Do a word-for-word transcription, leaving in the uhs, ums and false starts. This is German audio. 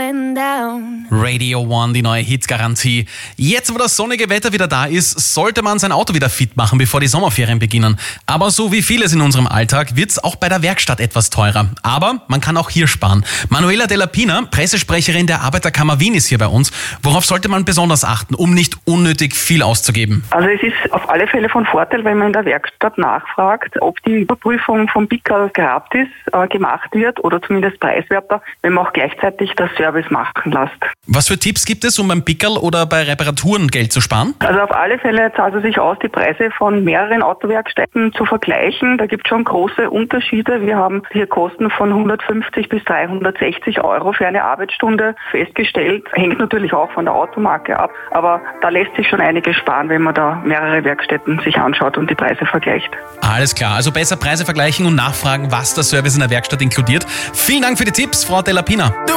going down. Radio One, die neue Hitgarantie. Jetzt, wo das sonnige Wetter wieder da ist, sollte man sein Auto wieder fit machen, bevor die Sommerferien beginnen. Aber so wie vieles in unserem Alltag wird's auch bei der Werkstatt etwas teurer. Aber man kann auch hier sparen. Manuela Della Pina, Pressesprecherin der Arbeiterkammer Wien, ist hier bei uns. Worauf sollte man besonders achten, um nicht unnötig viel auszugeben? Also es ist auf alle Fälle von Vorteil, wenn man in der Werkstatt nachfragt, ob die Überprüfung vom Pickerl gratis äh, gemacht wird oder zumindest preiswerter, wenn man auch gleichzeitig das Service machen lässt. Was für Tipps gibt es, um beim Pickerl oder bei Reparaturen Geld zu sparen? Also auf alle Fälle zahlt es sich aus, die Preise von mehreren Autowerkstätten zu vergleichen. Da gibt es schon große Unterschiede. Wir haben hier Kosten von hundertfünfzig bis dreihundertsechzig Euro für eine Arbeitsstunde festgestellt. Hängt natürlich auch von der Automarke ab, aber da lässt sich schon einiges sparen, wenn man da mehrere Werkstätten sich anschaut und die Preise vergleicht. Alles klar, also besser Preise vergleichen und nachfragen, was der Service in der Werkstatt inkludiert. Vielen Dank für die Tipps, Frau Della Pina.